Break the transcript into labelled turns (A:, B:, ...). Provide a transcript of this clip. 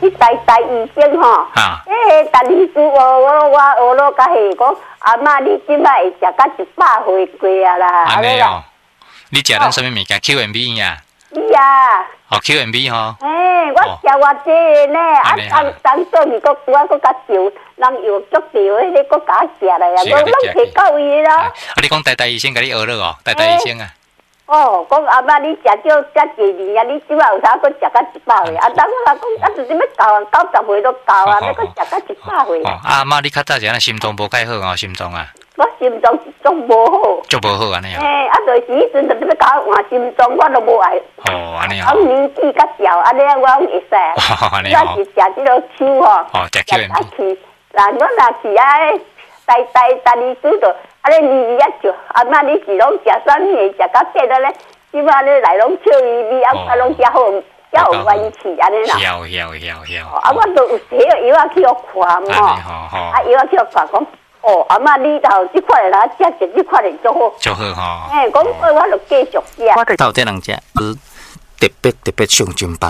A: 去台医生吼，但是我学了较细，讲阿嬷你即摆会食到100岁过啊啦。
B: 安尼哦，你食咱什么物件 ？QMB 呀？
A: 呀。
B: 哦 ，QMB 吼。
A: 我食偌济呢，当做你我甲烧，人又足掉，迄个搁甲食来啊，我拢摕到伊啦。
B: 你讲台医生甲你学了哦，台医生啊。
A: 讲阿嬷你食少遮济年啊，你即摆有啥搁食到100岁？当我讲，就是要到90岁都到啊，要搁食到100岁。
B: 阿嬷你较早时心脏无介好哦，心脏啊。
A: 我心脏是足无好。足
B: 无好安尼哦。
A: 就是迄阵就要搞换心脏，我都无爱。
B: 安尼哦。
A: 年纪较小，安尼我会使。
B: 安尼哦。
A: 我是食即个手吼。
B: 食 QMB。
A: 那我若去台医师度，你就阿嬷你是拢食啥物？食到底了咧？即摆咧来拢笑伊，拢遮好，遮有元气安尼啦。我都有摕个药去互看嘛。药去互看讲。阿嬷，你头即款的人食即款的足好，
B: 足好吼。
A: 讲我就继续食。
C: 到底人食特别上真棒。